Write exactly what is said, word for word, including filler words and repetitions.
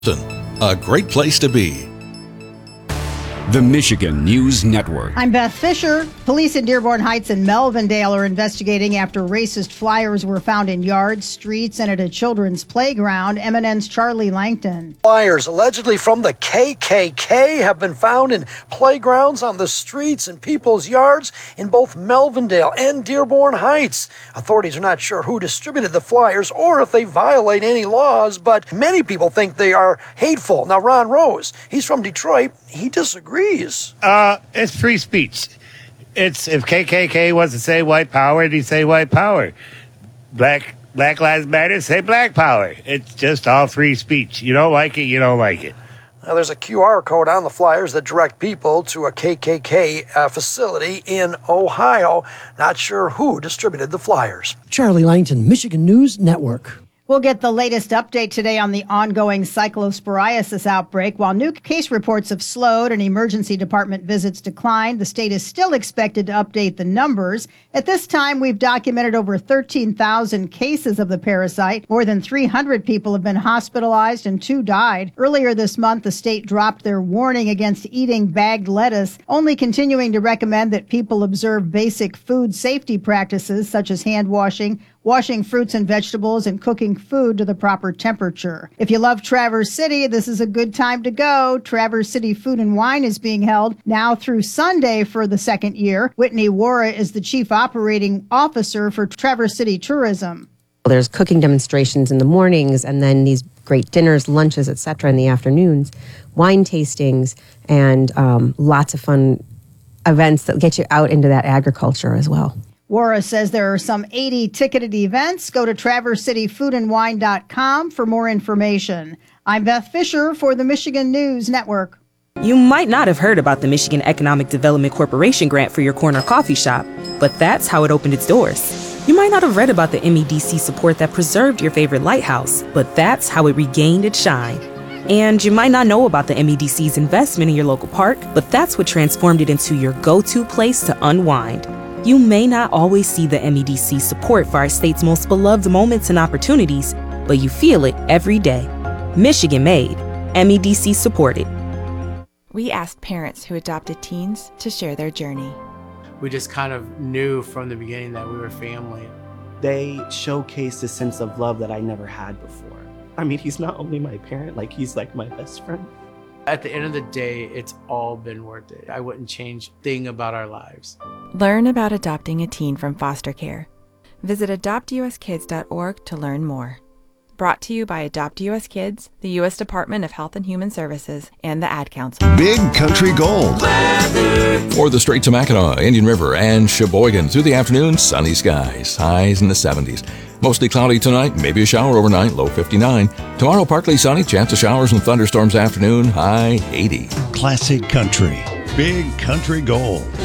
A great place to be. The Michigan News Network. I'm Beth Fisher. Police in Dearborn Heights and Melvindale are investigating after racist flyers were found in yards, streets, and at a children's playground. M N N's Charlie Langton. Flyers allegedly from the K K K have been found in playgrounds, on the streets, and people's yards in both Melvindale and Dearborn Heights. Authorities are not sure who distributed the flyers or if they violate any laws, but many people think they are hateful. Now, Ron Rose, he's from Detroit. He disagrees. Uh, it's free speech. It's if K K K wants to say white power, he'd say white power. Black Black Lives Matter, say black power. It's just all free speech. You don't like it, you don't like it. Now, there's a Q R code on the flyers that direct people to a K K K uh, facility in Ohio. Not sure who distributed the flyers. Charlie Langton, Michigan News Network. We'll get the latest update today on the ongoing cyclosporiasis outbreak. While new case reports have slowed and emergency department visits declined, the state is still expected to update the numbers. At this time, we've documented over thirteen thousand cases of the parasite. More than three hundred people have been hospitalized and two died. Earlier this month, the state dropped their warning against eating bagged lettuce, only continuing to recommend that people observe basic food safety practices such as hand washing, washing fruits and vegetables, and cooking food to the proper temperature. If you love Traverse City, this is a good time to go. Traverse City Food and Wine is being held now through Sunday for the second year. Whitney Wara is the chief operating officer for Traverse City Tourism. There's cooking demonstrations in the mornings, and then these great dinners, lunches, et cetera in the afternoons, wine tastings, and um, lots of fun events that get you out into that agriculture as well. Wara says there are some eighty ticketed events. Go to traverse city food and wine dot com for more information. I'm Beth Fisher for the Michigan News Network. You might not have heard about the Michigan Economic Development Corporation grant for your corner coffee shop, but that's how it opened its doors. You might not have read about the M E D C support that preserved your favorite lighthouse, but that's how it regained its shine. And you might not know about the M E D C's investment in your local park, but that's what transformed it into your go-to place to unwind. You may not always see the M E D C support for our state's most beloved moments and opportunities, but you feel it every day. Michigan made, M E D C supported. We asked parents who adopted teens to share their journey. We just kind of knew from the beginning that we were family. They showcased a sense of love that I never had before. I mean, he's not only my parent, like he's like my best friend. At the end of the day, it's all been worth it. I wouldn't change a thing about our lives. Learn about adopting a teen from foster care. Visit adopt u s kids dot org to learn more. Brought to you by Adopt U S Kids, the U S Department of Health and Human Services, and the Ad Council. Big Country Gold. For the Straits of Mackinac, Indian River, and Sheboygan. Through the afternoon, sunny skies. Highs in the seventies. Mostly cloudy tonight, maybe a shower overnight, low fifty-nine. Tomorrow, partly sunny, chance of showers and thunderstorms afternoon, high eighty. Classic Country. Big Country Gold.